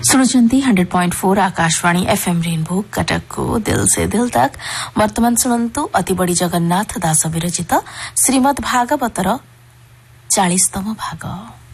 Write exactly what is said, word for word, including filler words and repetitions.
ଶୁଣୁଛନ୍ତି hundred point four Akashvani FM rainbow Cuttack को दिल से दिल तक। वर्तमान शुणु अतिबड़ी जगन्नाथ दास विरचित श्रीमद् भागवतर चालीसतम भाग।